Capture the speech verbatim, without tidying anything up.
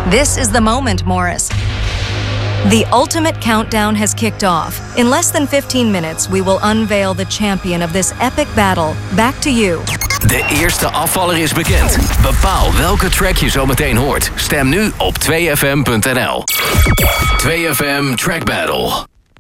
This is the moment, Morris. The ultimate countdown has kicked off. In less than fifteen minutes, we will unveil the champion of this epic battle. Back to you. De eerste afvaller is bekend. Bepaal welke track je zo meteen hoort. Stem nu op twee f m punt n l. twee F M Track Battle.